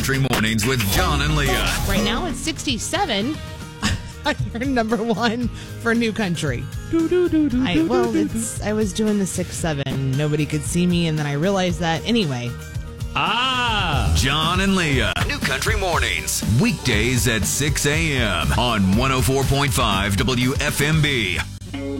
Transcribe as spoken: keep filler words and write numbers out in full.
Country Mornings with John and Leah. Right now it's sixty-seven. You're number one for New Country. I, well, it's, I was doing the six seven. Nobody could see me, and then I realized that anyway. Ah! John and Leah. New Country Mornings. Weekdays at six a.m. on one oh four point five W F M B.